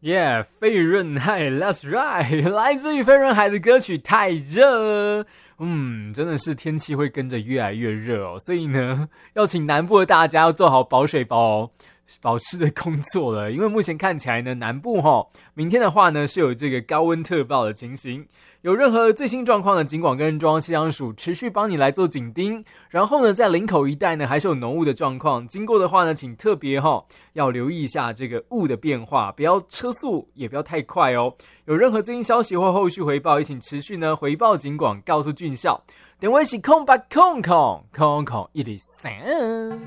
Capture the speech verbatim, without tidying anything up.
Yeah， 费润海 ，That's right， 来自于费润海的歌曲《太热》。嗯，真的是天气会跟着越来越热哦，所以呢，要请南部的大家要做好保水保保湿的工作了，因为目前看起来呢，南部齁，明天的话呢是有这个高温特报的情形。有任何最新状况呢，警广跟中央气象署持续帮你来做紧盯。然后呢，在林口一带呢，还是有浓雾的状况，经过的话呢，请特别齁要留意一下这个雾的变化，不要车速，也不要太快哦。有任何最新消息或后续回报，也请持续呢回报警广，告诉俊孝。电话是空八空空空空一零三。